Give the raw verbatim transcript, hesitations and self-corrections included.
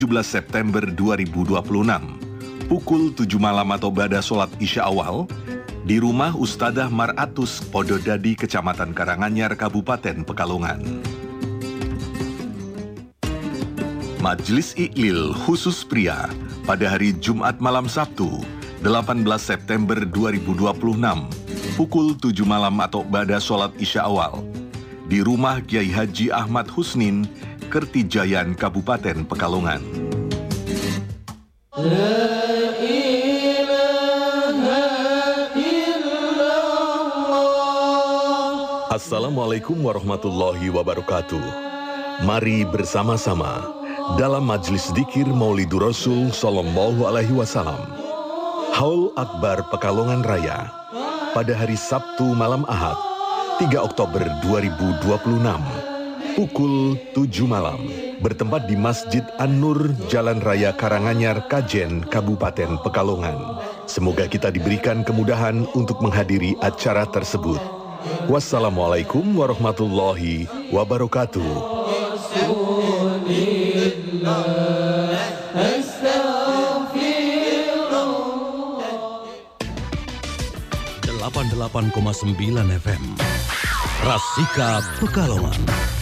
tujuh belas September dua ribu dua puluh enam, pukul tujuh malam atau ba'da sholat Isya awal, di rumah Ustadzah Maratus Pododadi, Kecamatan Karanganyar, Kabupaten Pekalongan. Majelis Iqlil khusus pria pada hari Jumat malam Sabtu, delapan belas September dua ribu dua puluh enam, pukul tujuh malam atau ba'da sholat Isya awal, di rumah Kiai Haji Ahmad Husnin, Kertijayan, Kabupaten Pekalongan. Assalamualaikum warahmatullahi wabarakatuh. Mari bersama-sama dalam Majelis Dzikir Maulidur Rasul Sallallahu Alaihi Wasallam, Haul Akbar Pekalongan Raya, pada hari Sabtu malam Ahad, tiga Oktober dua ribu dua puluh enam, pukul tujuh malam, bertempat di Masjid An-Nur, Jalan Raya Karanganyar, Kajen, Kabupaten Pekalongan. Semoga kita diberikan kemudahan untuk menghadiri acara tersebut. Wassalamualaikum warahmatullahi wabarakatuh. delapan puluh delapan koma sembilan F M Rasika Pekalongan.